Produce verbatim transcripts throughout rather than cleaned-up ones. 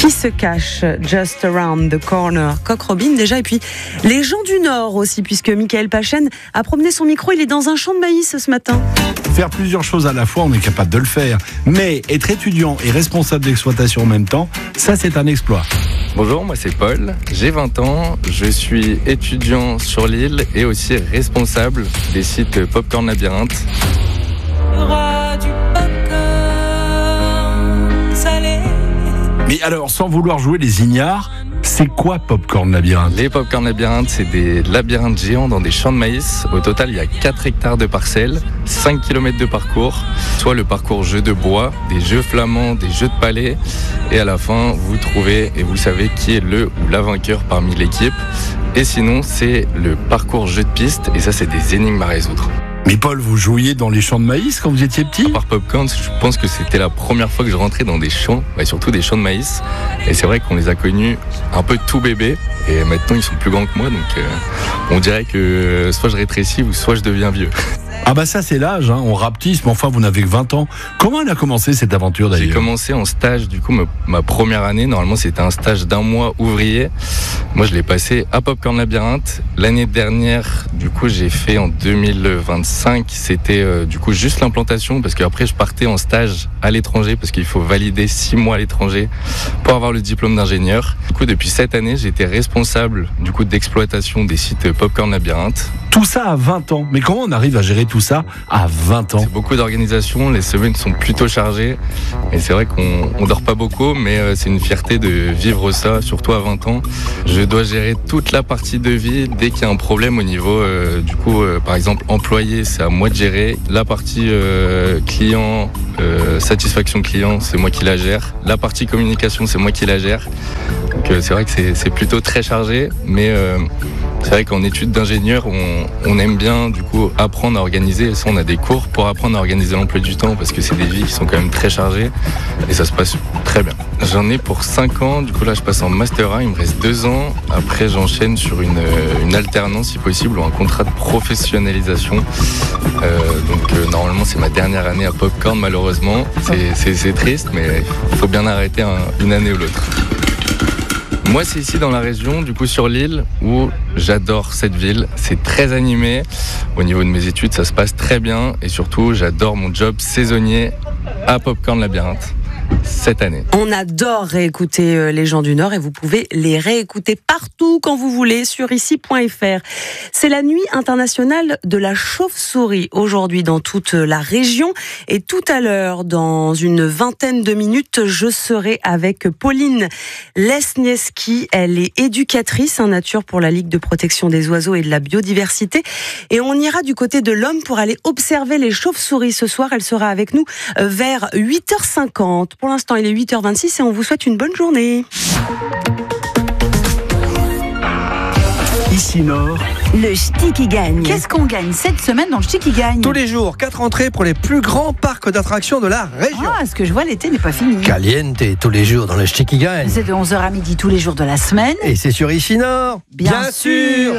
qui se cache just around the corner. Coq Robin déjà, et puis les gens du Nord aussi, puisque Michael Pachen a promené son micro, il est dans un champ de maïs ce matin. Faire plusieurs choses à la fois, on est capable de le faire. Mais être étudiant et responsable d'exploitation en même temps, ça c'est un exploit. Bonjour, moi c'est Paul, j'ai vingt ans, je suis étudiant sur l'île et aussi responsable des sites Popcorn Labyrinthe. Mais alors, sans vouloir jouer les ignares, c'est quoi Popcorn Labyrinthe ? Les Popcorn Labyrinthe, c'est des labyrinthes géants dans des champs de maïs. Au total, il y a quatre hectares de parcelles, cinq kilomètres de parcours, soit le parcours jeu de bois, des jeux flamands, des jeux de palais. Et à la fin, vous trouvez et vous savez qui est le ou la vainqueur parmi l'équipe. Et sinon, c'est le parcours jeu de piste, et ça, c'est des énigmes à résoudre. Mais Paul, vous jouiez dans les champs de maïs quand vous étiez petit ? À part Popcorn, je pense que c'était la première fois que je rentrais dans des champs, et surtout des champs de maïs. Et c'est vrai qu'on les a connus un peu tout bébés, et maintenant ils sont plus grands que moi, donc euh, on dirait que soit je rétrécis ou soit je deviens vieux. Ah bah ça c'est l'âge, hein. On rapetisse, mais enfin vous n'avez que vingt ans. Comment elle a commencé cette aventure d'ailleurs ? J'ai commencé en stage, du coup ma, ma première année, normalement c'était un stage d'un mois ouvrier. Moi je l'ai passé à Popcorn Labyrinthe. L'année dernière, du coup j'ai fait en deux mille vingt-cinq, c'était euh, du coup juste l'implantation, parce qu'après je partais en stage à l'étranger, parce qu'il faut valider six mois à l'étranger pour avoir le diplôme d'ingénieur. Du coup depuis cette année j'ai été responsable du coup d'exploitation des sites Popcorn Labyrinthe. Tout ça à vingt ans, mais comment on arrive à gérer tout ça à vingt ans ? C'est beaucoup d'organisation, les semaines sont plutôt chargées, et c'est vrai qu'on on dort pas beaucoup, mais euh, c'est une fierté de vivre ça, surtout à vingt ans. Je dois gérer toute la partie de vie dès qu'il y a un problème au niveau, euh, du coup, euh, par exemple, employé, c'est à moi de gérer. La partie euh, client, euh, satisfaction client, c'est moi qui la gère. La partie communication, c'est moi qui la gère. Donc euh, c'est vrai que c'est, c'est plutôt très chargé, mais euh, c'est vrai qu'en études d'ingénieur, on, on aime bien du coup apprendre à organiser. Et ça, on a des cours pour apprendre à organiser l'emploi du temps, parce que c'est des vies qui sont quand même très chargées et ça se passe très bien. J'en ai pour cinq ans, du coup là je passe en Master un, il me reste deux ans. Après j'enchaîne sur une, une alternance si possible ou un contrat de professionnalisation. Euh, donc euh, normalement c'est ma dernière année à Popcorn malheureusement. C'est, c'est, c'est triste, mais il faut bien arrêter un, une année ou l'autre. Moi, c'est ici dans la région, du coup sur l'île, où j'adore cette ville. C'est très animé. Au niveau de mes études, ça se passe très bien. Et surtout, j'adore mon job saisonnier à Popcorn Labyrinthe cette année. On adore réécouter les gens du Nord, et vous pouvez les réécouter partout quand vous voulez sur ici point f r. C'est la nuit internationale de la chauve-souris aujourd'hui dans toute la région, et tout à l'heure, dans une vingtaine de minutes, je serai avec Pauline Lesniewski. Elle est éducatrice en nature pour la Ligue de protection des oiseaux et de la biodiversité, et on ira du côté de l'Homme pour aller observer les chauves-souris ce soir. Elle sera avec nous vers huit heures cinquante. Pour l'instant, il est huit heures vingt-six et on vous souhaite une bonne journée. Ici Nord, le ch'ti qui gagne. Qu'est-ce qu'on gagne cette semaine dans le ch'ti qui gagne ? Tous les jours, quatre entrées pour les plus grands parcs d'attractions de la région. Ah, ce que je vois, l'été n'est pas fini. Caliente, tous les jours dans le ch'ti qui gagne. C'est de onze heures à midi tous les jours de la semaine. Et c'est sur Ici Nord. Bien, Bien sûr.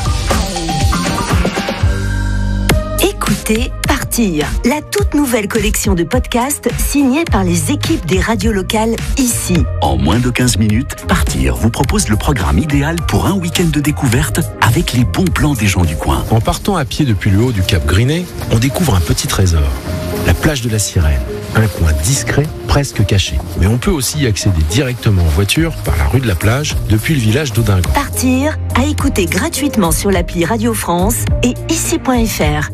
Écoutez Partir, la toute nouvelle collection de podcasts signée par les équipes des radios locales ici. En moins de quinze minutes, Partir vous propose le programme idéal pour un week-end de découverte avec les bons plans des gens du coin. En partant à pied depuis le haut du Cap Grinet, on découvre un petit trésor, la plage de la Sirène. Un coin discret, presque caché. Mais on peut aussi y accéder directement en voiture par la rue de la plage depuis le village d'Audingan. Partir, à écouter gratuitement sur l'appli Radio France et ici point f r.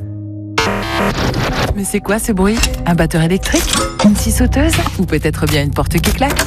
Mais c'est quoi ce bruit ? Un batteur électrique ? Une scie sauteuse ? Ou peut-être bien une porte qui claque ?